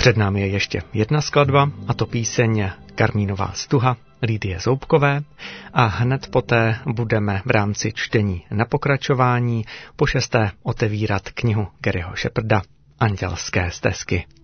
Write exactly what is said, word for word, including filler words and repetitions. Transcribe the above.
Před námi je ještě jedna skladba, a to píseň Karmínová stuha Lidie Zoubkové, a hned poté budeme v rámci čtení na pokračování po šesté otevírat knihu Garyho Sheparda Andělské stezky.